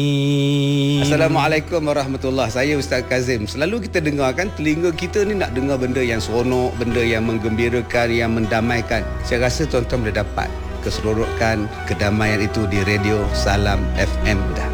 Assalamualaikum warahmatullahi. Saya Ustaz Kazim. Selalu kita dengar kan, telinga kita ni nak dengar benda yang seronok, benda yang menggembirakan, yang mendamaikan. Saya rasa tuan-tuan boleh dapat keseronokan, kedamaian itu di radio Salam FM dah.